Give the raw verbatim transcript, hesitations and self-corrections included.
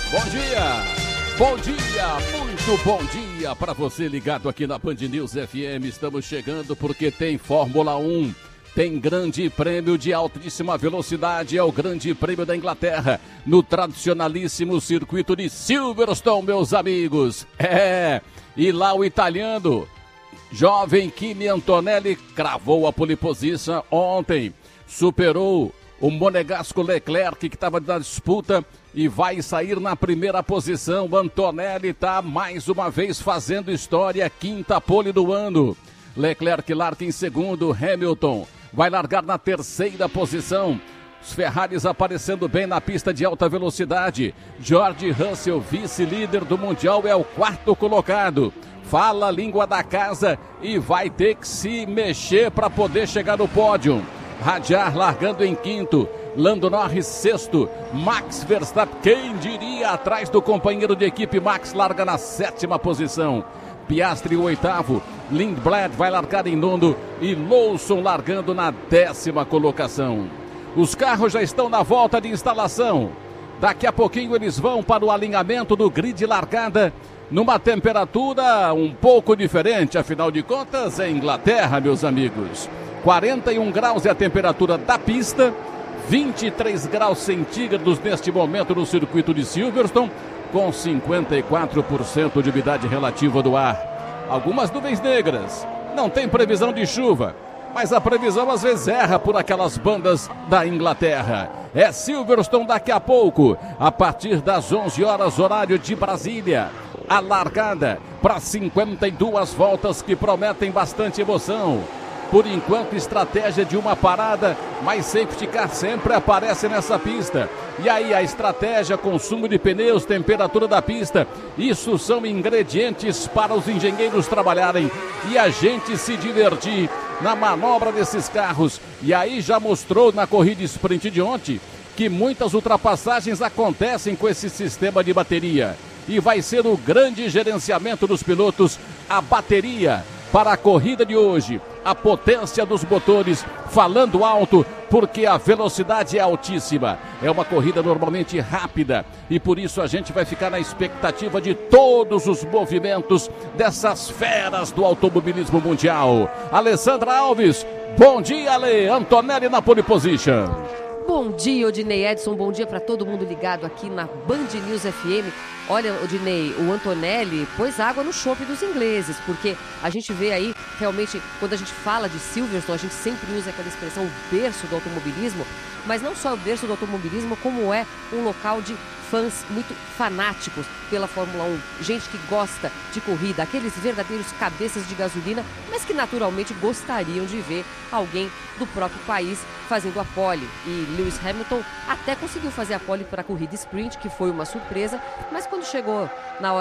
Bom dia, bom dia, muito bom dia para você ligado aqui na Band News F M. Estamos chegando porque tem Fórmula um, tem grande prêmio de altíssima velocidade, é o grande prêmio da Inglaterra, no tradicionalíssimo circuito de Silverstone, meus amigos. É, e lá o italiano, jovem Kimi Antonelli, cravou a pole position ontem, superou o monegasco Leclerc que estava na disputa e vai sair na primeira posição. O Antonelli está mais uma vez fazendo história, quinta pole do ano. Leclerc larga em segundo, Hamilton vai largar na terceira posição. Os Ferraris aparecendo bem na pista de alta velocidade. George Russell, vice-líder do Mundial, é o quarto colocado. Fala a língua da casa e vai ter que se mexer para poder chegar no pódio. Hadjar largando em quinto, Lando Norris sexto, Max Verstappen, quem diria, atrás do companheiro de equipe, Max larga na sétima posição. Piastri o oitavo, Lindblad vai largar em nono e Lawson largando na décima colocação. Os carros já estão na volta de instalação. Daqui a pouquinho eles vão para o alinhamento do grid largada, numa temperatura um pouco diferente, afinal de contas é Inglaterra, meus amigos. quarenta e um graus é a temperatura da pista, vinte e três graus centígrados neste momento no circuito de Silverstone, com cinquenta e quatro por cento de umidade relativa do ar. Algumas nuvens negras, não tem previsão de chuva, mas a previsão às vezes erra por aquelas bandas da Inglaterra. É Silverstone daqui a pouco, a partir das onze horas, horário de Brasília. A largada para cinquenta e duas voltas que prometem bastante emoção. Por enquanto, estratégia de uma parada, mas safety car sempre aparece nessa pista. E aí a estratégia, consumo de pneus, temperatura da pista, isso são ingredientes para os engenheiros trabalharem e a gente se divertir na manobra desses carros. E aí já mostrou na corrida sprint de ontem que muitas ultrapassagens acontecem com esse sistema de bateria. E vai ser o grande gerenciamento dos pilotos, a bateria para a corrida de hoje. A potência dos motores falando alto, porque a velocidade é altíssima. É uma corrida normalmente rápida e por isso a gente vai ficar na expectativa de todos os movimentos dessas feras do automobilismo mundial. Alessandra Alves, bom dia, Ale. Antonelli na pole position. Bom dia, Odinei Edson, bom dia para todo mundo ligado aqui na Band News F M. Olha, Odinei, o Antonelli pôs água no chope dos ingleses, porque a gente vê aí, realmente, quando a gente fala de Silverstone, a gente sempre usa aquela expressão, o berço do automobilismo, mas não só o berço do automobilismo, como é um local de fãs muito fanáticos pela Fórmula um, gente que gosta de corrida, aqueles verdadeiros cabeças de gasolina, mas que naturalmente gostariam de ver alguém do próprio país fazendo a pole. E Lewis Hamilton até conseguiu fazer a pole para a corrida sprint, que foi uma surpresa, mas quando chegou na hora